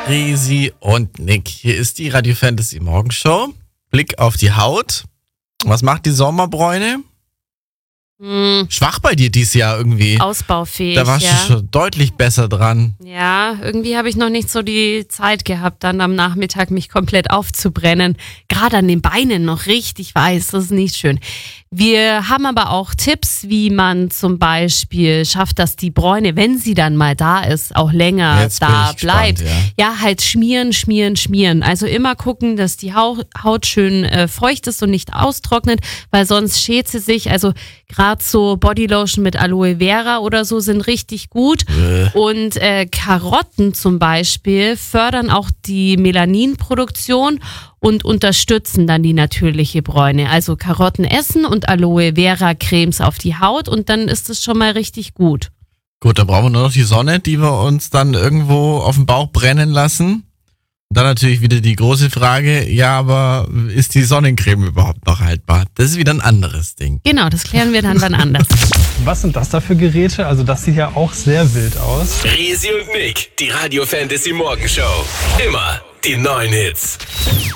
Risi und Nick. Hier ist die Radio Fantasy Morgenshow. Blick auf die Haut. Was macht die Sommerbräune? Schwach bei dir dieses Jahr irgendwie. Ausbaufähig, Da warst du schon deutlich besser dran. Ja, irgendwie habe ich noch nicht so die Zeit gehabt, dann am Nachmittag mich komplett aufzubrennen. Gerade an den Beinen noch richtig weiß, das ist nicht schön. Wir haben aber auch Tipps, wie man zum Beispiel schafft, dass die Bräune, wenn sie dann mal da ist, auch länger Jetzt bin da ich gespannt, bleibt. Ja, halt schmieren. Also immer gucken, dass die Haut schön feucht ist und nicht austrocknet, weil sonst schält sie sich. Also gerade so Bodylotion mit Aloe Vera oder so sind richtig gut. Und Karotten zum Beispiel fördern auch die Melaninproduktion und unterstützen dann die natürliche Bräune. Also Karotten essen und Aloe Vera Cremes auf die Haut und dann ist es schon mal richtig gut. Gut, da brauchen wir nur noch die Sonne, die wir uns dann irgendwo auf den Bauch brennen lassen. Und dann natürlich wieder die große Frage, ja, aber ist die Sonnencreme überhaupt noch haltbar? Das ist wieder ein anderes Ding. Genau, das klären wir dann wann anders. Was sind das da für Geräte? Also das sieht ja auch sehr wild aus. Risi und Nick, die Radio Fantasy Morgenshow. Immer die neuen Hits.